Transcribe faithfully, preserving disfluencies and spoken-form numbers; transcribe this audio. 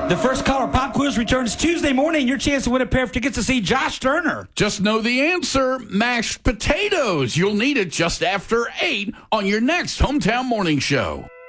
The first caller pop quiz returns Tuesday morning. Your chance to win a pair of tickets to see Josh Turner. Just know the answer, mashed potatoes. You'll need it just after eight on your next Hometown Morning Show.